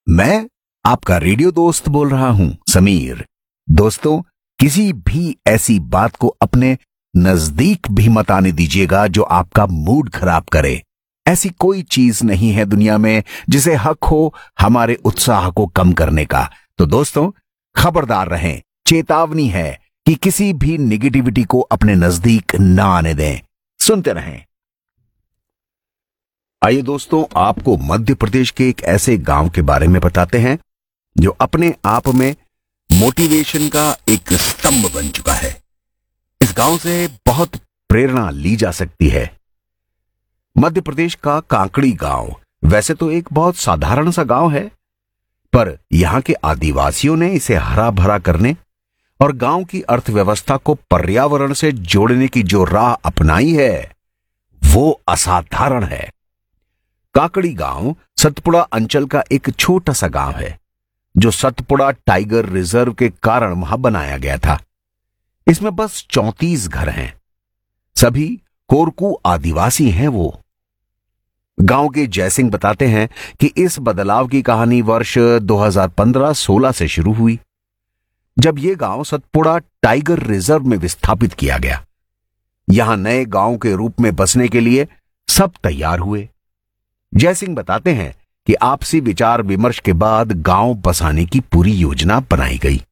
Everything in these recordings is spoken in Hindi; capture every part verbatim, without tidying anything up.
मैं आपका रेडियो दोस्त बोल रहा हूं, समीर। दोस्तों, किसी भी ऐसी बात को अपने नजदीक भी मत आने दीजिएगा जो आपका मूड खराब करे। ऐसी कोई चीज नहीं है दुनिया में जिसे हक हो हमारे उत्साह को कम करने का। तो दोस्तों, खबरदार रहें, चेतावनी है कि किसी भी निगेटिविटी को अपने नजदीक ना आने दें। सुनते रहें। आइए दोस्तों, आपको मध्य प्रदेश के एक ऐसे गांव के बारे में बताते हैं जो अपने आप में मोटिवेशन का एक स्तंभ बन चुका है। इस गांव से बहुत प्रेरणा ली जा सकती है। मध्य प्रदेश का काकड़ी गांव वैसे तो एक बहुत साधारण सा गांव है, पर यहां के आदिवासियों ने इसे हरा भरा करने और गांव की अर्थव्यवस्था को पर्यावरण से जोड़ने की जो राह अपनाई है वो असाधारण है। काकड़ी गांव सतपुड़ा अंचल का एक छोटा सा गांव है जो सतपुड़ा टाइगर रिजर्व के कारण वहां बनाया गया था। इसमें बस चौंतीस घर हैं। सभी कोरकू आदिवासी हैं। वो गांव के जयसिंह बताते हैं कि इस बदलाव की कहानी वर्ष दो हज़ार पंद्रह सोलह से शुरू हुई, जब यह गांव सतपुड़ा टाइगर रिजर्व में विस्थापित किया गया। यहां नए गांव के रूप में बसने के लिए सब तैयार हुए। जयसिंह बताते हैं कि आपसी विचार विमर्श के बाद गांव बसाने की पूरी योजना बनाई गई।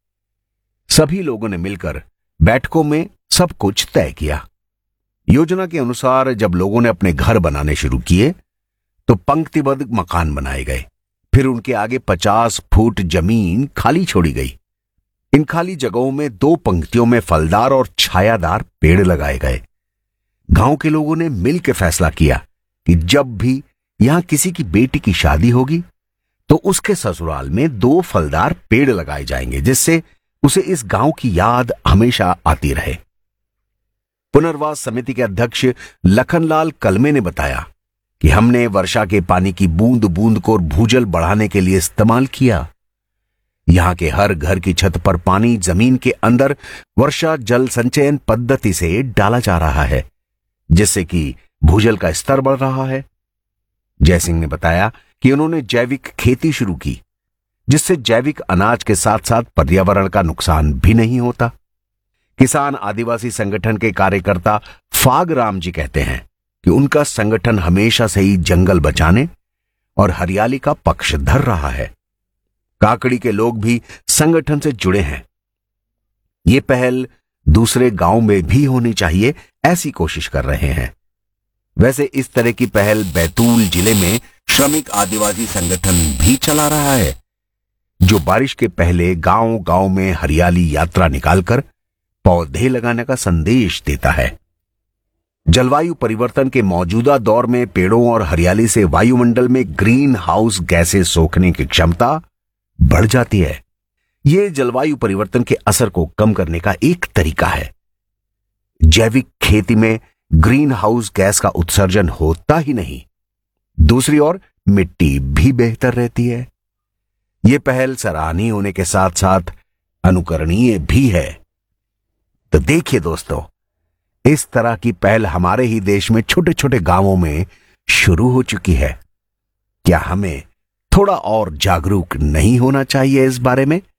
सभी लोगों ने मिलकर बैठकों में सब कुछ तय किया। योजना के अनुसार जब लोगों ने अपने घर बनाने शुरू किए तो पंक्तिबद्ध मकान बनाए गए। फिर उनके आगे पचास फुट जमीन खाली छोड़ी गई। इन खाली जगहों में दो पंक्तियों में फलदार और छायादार पेड़ लगाए गए। गांव के लोगों ने मिलकर फैसला किया कि जब भी यहां किसी की बेटी की शादी होगी तो उसके ससुराल में दो फलदार पेड़ लगाए जाएंगे, जिससे उसे इस गांव की याद हमेशा आती रहे। पुनर्वास समिति के अध्यक्ष लखनलाल कलमे ने बताया कि हमने वर्षा के पानी की बूंद बूंद को भूजल बढ़ाने के लिए इस्तेमाल किया। यहां के हर घर की छत पर पानी जमीन के अंदर वर्षा जल संचयन पद्धति से डाला जा रहा है, जिससे कि भूजल का स्तर बढ़ रहा है। जयसिंह ने बताया कि उन्होंने जैविक खेती शुरू की, जिससे जैविक अनाज के साथ साथ पर्यावरण का नुकसान भी नहीं होता। किसान आदिवासी संगठन के कार्यकर्ता फाग राम जी कहते हैं कि उनका संगठन हमेशा से ही जंगल बचाने और हरियाली का पक्षधर रहा है। काकड़ी के लोग भी संगठन से जुड़े हैं। ये पहल दूसरे गांव में भी होनी चाहिए, ऐसी कोशिश कर रहे हैं। वैसे इस तरह की पहल बैतूल जिले में श्रमिक आदिवासी संगठन भी चला रहा है, जो बारिश के पहले गांव गांव में हरियाली यात्रा निकालकर पौधे लगाने का संदेश देता है। जलवायु परिवर्तन के मौजूदा दौर में पेड़ों और हरियाली से वायुमंडल में ग्रीन हाउस गैसें सोखने की क्षमता बढ़ जाती है। यह जलवायु परिवर्तन के असर को कम करने का एक तरीका है। जैविक खेती में ग्रीन हाउस गैस का उत्सर्जन होता ही नहीं, दूसरी ओर मिट्टी भी बेहतर रहती है। यह पहल सराहनीय होने के साथ साथ अनुकरणीय भी है। तो देखिए दोस्तों, इस तरह की पहल हमारे ही देश में छोटे छोटे गांवों में शुरू हो चुकी है। क्या हमें थोड़ा और जागरूक नहीं होना चाहिए इस बारे में?